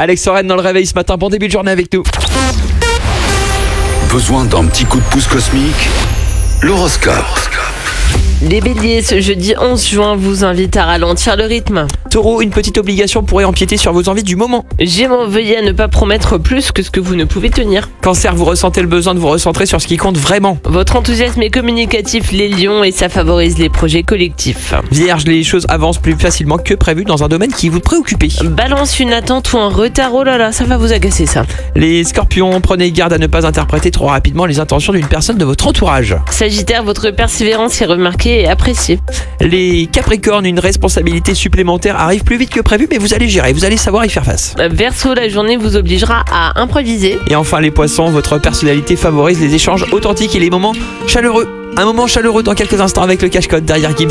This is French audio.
Alex Soren dans le réveil ce matin, bon début de journée avec nous. Besoin d'un petit coup de pouce cosmique? L'horoscope. Les béliers, ce jeudi 11 juin vous invite à ralentir le rythme. Taureau, une petite obligation pourrait empiéter sur vos envies du moment. Gémeaux, veuillez à ne pas promettre plus que ce que vous ne pouvez tenir. Cancer, vous ressentez le besoin de vous recentrer sur ce qui compte vraiment. Votre enthousiasme est communicatif, les lions, et ça favorise les projets collectifs. Vierge, les choses avancent plus facilement que prévu dans un domaine qui vous préoccupe. Balance, une attente ou un retard, oh là là, ça va vous agacer ça. Les scorpions, prenez garde à ne pas interpréter trop rapidement les intentions d'une personne de votre entourage. Sagittaire, votre persévérance est remarquée et appréciée. Les capricornes, une responsabilité supplémentaire arrive plus vite que prévu, mais vous allez gérer, vous allez savoir y faire face. Verseau, la journée vous obligera à improviser. Et enfin les poissons, votre personnalité favorise les échanges authentiques et les moments chaleureux. Un moment chaleureux dans quelques instants avec le cache-code derrière Gims.